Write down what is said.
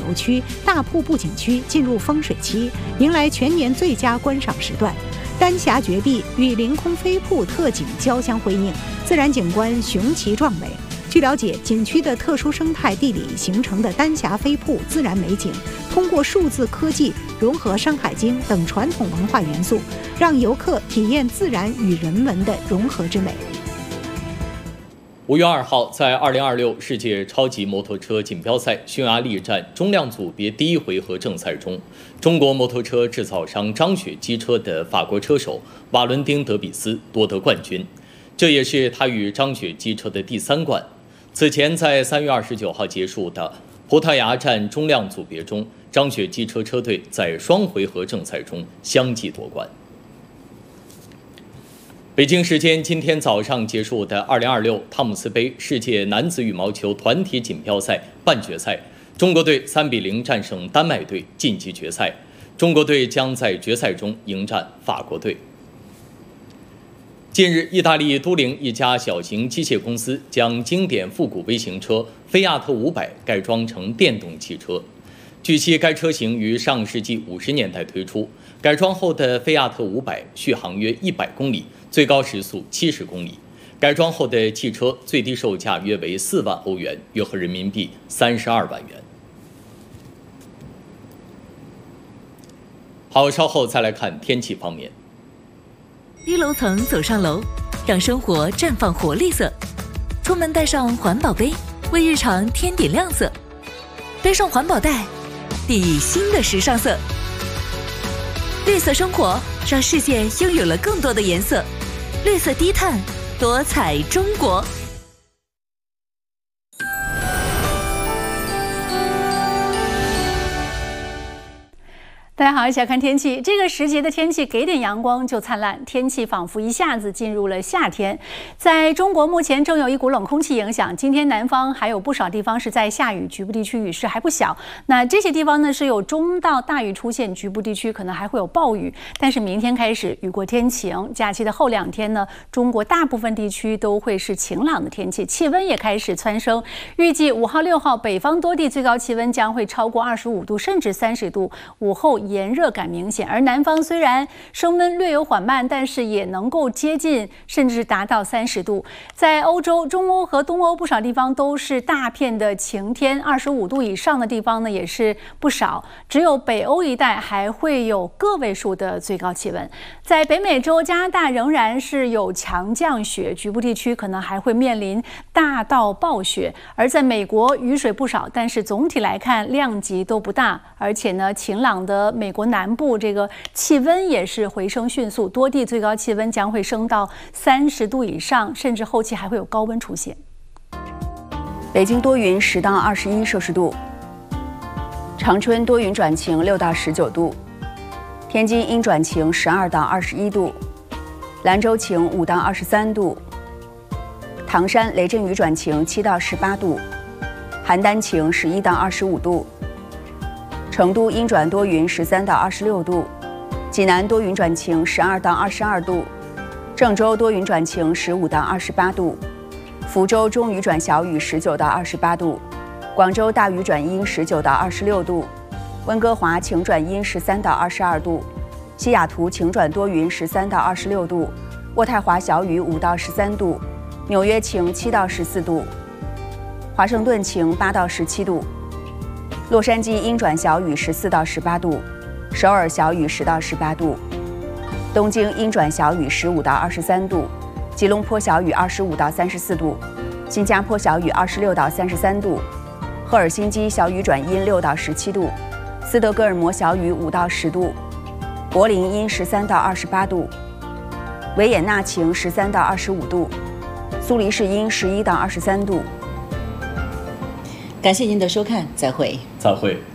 游区、大瀑布景区进入风水期，迎来全年最佳观赏时段。丹霞绝壁与凌空飞瀑特景交相辉映，自然景观雄奇壮美。据了解，景区的特殊生态地理形成的丹霞飞瀑自然美景，通过数字科技融合《山海经》等传统文化元素，让游客体验自然与人文的融合之美。 5月2号，在2026世界超级摩托车锦标赛匈牙利站中量组别第一回合正赛中，中国摩托车制造商张雪机车的法国车手瓦伦丁·德比斯夺得冠军，这也是他与张雪机车的第3冠。此前，在3月29号结束的葡萄牙站中量组别中，张雪机车车队在双回合正赛中相继夺冠。北京时间今天早上结束的2026汤姆斯杯世界男子羽毛球团体锦标赛半决赛，中国队3比0战胜丹麦队晋级决赛。中国队将在决赛中迎战法国队。近日，意大利都灵一家小型机械公司将经典复古微型车菲亚特500改装成电动汽车。据悉，该车型于上世纪50年代推出，改装后的菲亚特500续航约100公里，最高时速70公里。改装后的汽车最低售价约为4万欧元，约合人民币32万元。好，稍后再来看天气方面。 低楼层走上楼，让生活绽放活力色。出门带上环保杯，为日常添点亮色。背上环保袋，递新的时尚色。绿色生活让世界拥有了更多的颜色。绿色低碳，多彩中国。 大家好，一起来看天气。这个时节的天气，给点阳光就灿烂，天气仿佛一下子进入了夏天。在中国目前正有一股冷空气影响，今天南方还有不少地方是在下雨，局部地区雨势还不小。那这些地方呢是有中到大雨出现，局部地区可能还会有暴雨。但是明天开始雨过天晴，假期的后2天呢，中国大部分地区都会是晴朗的天气，气温也开始蹿升。预计5号、6号北方多地最高气温将会超过25度，甚至30度。午后炎热感明显，而南方虽然升温略有缓慢，但是也能够接近甚至达到30度。在欧洲、中欧和东欧不少地方都是大片的晴天，25度以上的地方呢也是不少。只有北欧一带还会有个位数的最高气温。在北美洲，加拿大仍然是有强降雪，局部地区可能还会面临大到暴雪。而在美国，雨水不少，但是总体来看量级都不大，而且呢，晴朗的美国南部这个气温也是回升迅速，多地最高气温将会升到30度以上，甚至后期还会有高温出现。 北京多云10到21摄氏度，长春多云转晴6到19度，天津阴转晴12到21度，兰州晴5到23度，唐山雷阵雨转晴7到18度，邯郸晴11到25度。成都阴转多云13到26度，济南多云转晴12到22度，郑州多云转晴15到28度，福州中雨转小雨19到28度，广州大雨转阴19到26度，温哥华晴转阴13到22度，西雅图晴转多云13到26度，渥太华小雨5到13度，纽约晴7到14度，华盛顿晴8到17度。洛杉矶阴转小雨14到18度，首尔小雨10到18度，东京阴转小雨15到23度，吉隆坡小雨25到34度，新加坡小雨26到33度，赫尔辛基小雨转阴6到17度，斯德哥尔摩小雨5到10度，柏林阴13到28度，维也纳晴13到25度，苏黎世阴11到23度。 感谢您的收看，再会。 再会。